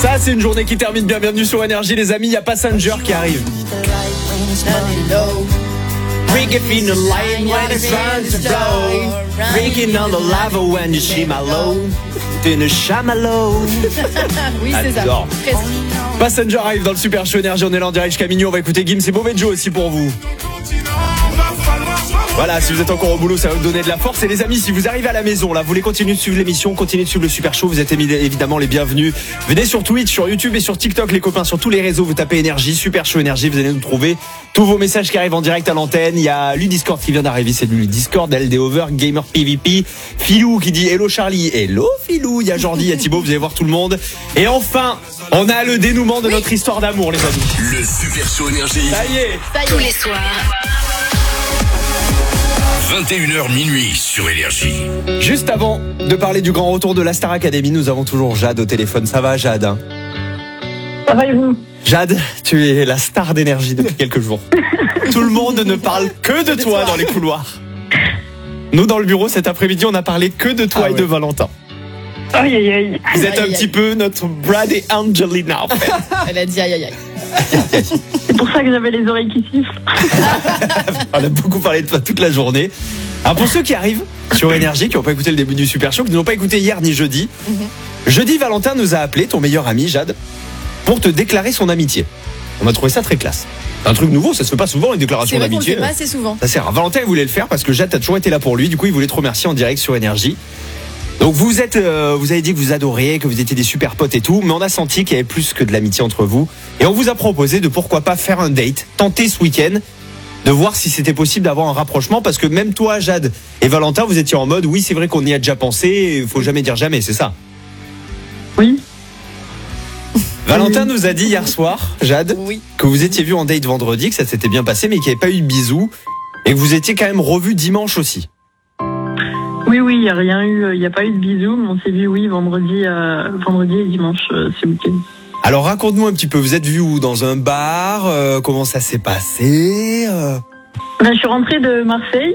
Ça, c'est une journée qui termine bien. Bienvenue sur Énergie, les amis. Il y a Passenger qui arrive. Oui, c'est ça. Passenger arrive dans le Super Show Énergie. On est là en direct jusqu'à minuit. On va écouter Gims et Mauvais Joe aussi pour vous. Voilà, si vous êtes encore au boulot, ça va vous donner de la force. Et les amis, si vous arrivez à la maison, là, vous voulez continuer de suivre l'émission, continuer de suivre le Super Show, vous êtes évidemment les bienvenus. Venez sur Twitch, sur YouTube et sur TikTok, les copains, sur tous les réseaux, vous tapez Énergie, Super Show Énergie, vous allez nous trouver. Tous vos messages qui arrivent en direct à l'antenne. Il y a Ludiscord qui vient d'arriver, c'est lui, Discord, LD Over, Gamer PVP, Philou qui dit Hello Charlie, Hello Philou, il y a Jordi, il y a Thibaut, vous allez voir tout le monde. Et enfin, on a le dénouement de notre histoire d'amour, les amis. Le Super Show Énergie. Ça y est. Tous les soirs. 21h minuit sur Énergie. Juste avant de parler du grand retour de la Star Academy, nous avons toujours Jade au téléphone. Ça va, Jade? Ça va et vous? Jade, tu es la star d'Énergie depuis quelques jours. Tout le monde ne parle que de toi dans les couloirs. Nous, dans le bureau, cet après-midi, on a parlé que de toi et de Valentin. Aïe aïe aïe. Vous êtes un petit peu notre Brad et Angelina, en fait. Elle a dit aïe aïe aïe. C'est pour ça que j'avais les oreilles qui sifflent. On a beaucoup parlé de toi toute la journée. Alors pour ceux qui arrivent sur Énergie, qui n'ont pas écouté le début du Super Show, qui ne l'ont pas écouté hier ni jeudi, jeudi, Valentin nous a appelé, ton meilleur ami, Jade, pour te déclarer son amitié. On a trouvé ça très classe. Un truc nouveau, ça se fait pas souvent, une déclaration C'est vrai qu'on le d'amitié. fait pas assez souvent. Ça sert. Valentin il voulait le faire parce que Jade, t'as toujours été là pour lui. Du coup, il voulait te remercier en direct sur Énergie. Donc vous avez dit que vous adoriez, que vous étiez des super potes et tout, mais on a senti qu'il y avait plus que de l'amitié entre vous. Et on vous a proposé de pourquoi pas faire un date, tenter ce week-end, de voir si c'était possible d'avoir un rapprochement, parce que même toi, Jade et Valentin, vous étiez en mode, oui, c'est vrai qu'on y a déjà pensé, il faut jamais dire jamais, c'est ça? Oui. Valentin nous a dit hier soir, Jade, Oui. que vous étiez vus en date vendredi, que ça s'était bien passé, mais qu'il n'y avait pas eu de bisous, et que vous étiez quand même revus dimanche aussi. Oui, il n'y a rien eu, il n'y a pas eu de bisous, mais on s'est vu, oui, vendredi et dimanche, ce week-end. Alors raconte-nous un petit peu, vous êtes vus où? Dans un bar? Comment ça s'est passé? Ben, je suis rentrée de Marseille,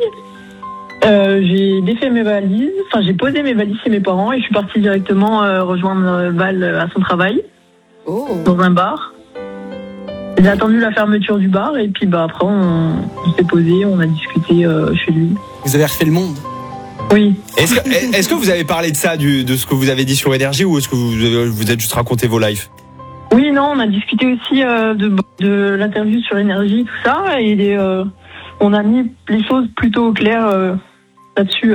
j'ai défait mes valises, enfin j'ai posé mes valises chez mes parents et je suis partie directement rejoindre Val à son travail, dans un bar. J'ai attendu la fermeture du bar et puis après on s'est posé, on a discuté chez lui. Vous avez refait le monde. Oui. Est-ce que vous avez parlé de ça, de ce que vous avez dit sur Énergie, ou est-ce que vous êtes juste raconté vos lives? Oui, non, on a discuté aussi de l'interview sur Énergie, tout ça, et on a mis les choses plutôt claires là-dessus.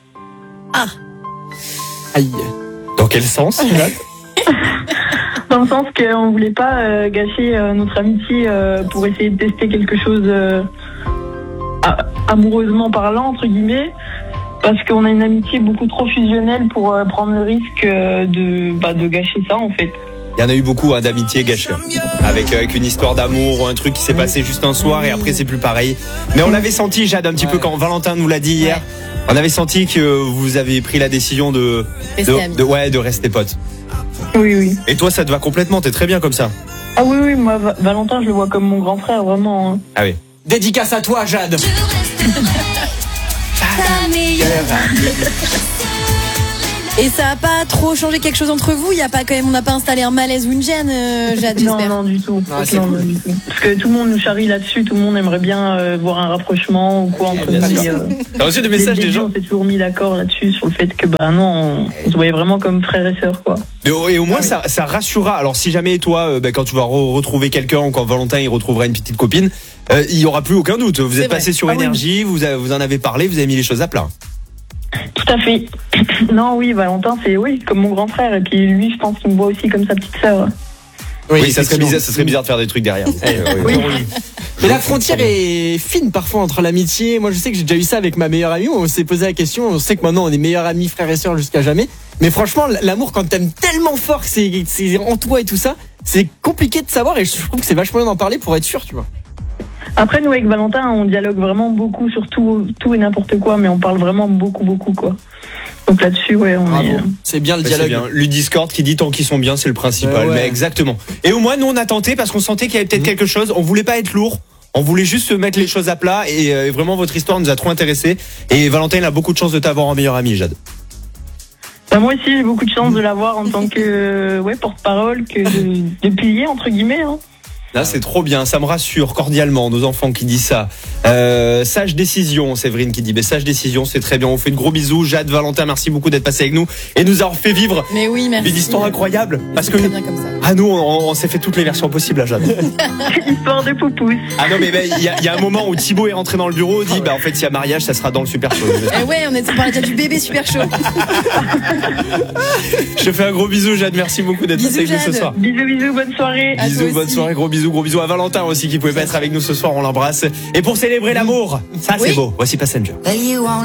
Aïe. Dans quel sens? Dans le sens qu'on voulait pas gâcher notre amitié pour essayer de tester quelque chose amoureusement parlant, entre guillemets, parce qu'on a une amitié beaucoup trop fusionnelle pour prendre le risque de gâcher ça, en fait. Il y en a eu beaucoup d'amitiés gâchées, avec une histoire d'amour ou un truc qui s'est passé juste un soir et après c'est plus pareil. Mais on l'avait senti, Jade, un petit peu quand Valentin nous l'a dit hier. On avait senti que vous avez pris la décision de rester potes. Oui. Et toi, ça te va complètement, t'es très bien comme ça. Ah oui, moi, Valentin, je le vois comme mon grand frère, vraiment. Hein. Ah oui. Dédicace à toi, Jade. Et ça a pas trop changé quelque chose entre vous? On n'a pas installé un malaise ou une gêne, Jade, j'espère. Non, du tout. C'est cool. Du tout. Parce que tout le monde nous charrie là-dessus, tout le monde aimerait bien voir un rapprochement ou quoi entre nous. T'as reçu des messages des gens? On s'est toujours mis d'accord là-dessus sur le fait que on se voyait vraiment comme frères et sœurs, quoi. Et au moins ça rassurera. Alors si jamais toi, quand tu vas retrouver quelqu'un, ou quand Valentin il retrouvera une petite copine, il y aura plus aucun doute. Vous êtes passé sur Énergie, vous en avez parlé, vous avez mis les choses à plat. Tout à fait. Non, oui, Valentin, c'est comme mon grand frère. Et puis lui, je pense qu'il me voit aussi comme sa petite sœur. Oui, ça serait bizarre de faire des trucs derrière. Oui. Mais la frontière est fine parfois entre l'amitié. Moi, je sais que j'ai déjà eu ça avec ma meilleure amie. On s'est posé la question. On sait que maintenant, on est meilleurs amis, frères et sœurs jusqu'à jamais. Mais franchement, l'amour, quand t'aimes tellement fort que c'est en toi et tout ça, c'est compliqué de savoir. Et je trouve que c'est vachement bien d'en parler pour être sûr, tu vois. Après, nous, avec Valentin, on dialogue vraiment beaucoup sur tout et n'importe quoi, mais on parle vraiment beaucoup, quoi. Donc là-dessus, c'est bien le dialogue. C'est bien. Ludiscord qui dit tant qu'ils sont bien, c'est le principal. Mais exactement. Et au moins, nous, on a tenté parce qu'on sentait qu'il y avait peut-être quelque chose. On voulait pas être lourd. On voulait juste se mettre les choses à plat. Et vraiment, votre histoire nous a trop intéressés. Et Valentin, il a beaucoup de chance de t'avoir en meilleur ami, Jade. Bah, moi aussi, j'ai beaucoup de chance de l'avoir en tant que porte-parole, que de pilier, entre guillemets. Hein. Là, c'est trop bien, ça me rassure cordialement, nos enfants qui disent ça. Sage décision, Séverine qui dit, sage décision, c'est très bien. On fait de gros bisous. Jade, Valentin, merci beaucoup d'être passé avec nous et nous avoir fait vivre une histoire incroyable. Parce que très bien comme ça. nous, on s'est fait toutes les versions possibles à Jade. Histoire de poupous. Ah non, mais il y a un moment où Thibaut est rentré dans le bureau, dit, en fait, s'il y a mariage, ça sera dans le Super Show. On parlait déjà du bébé Super Show. Je te fais un gros bisou, Jade, merci beaucoup d'être passé avec nous ce soir. Bisous, bonne soirée. Bisous, bonne soirée, gros bisous à Valentin aussi qui pouvait pas être avec nous ce soir, on l'embrasse. Et pour célébrer l'amour, ça c'est beau. Voici Passenger.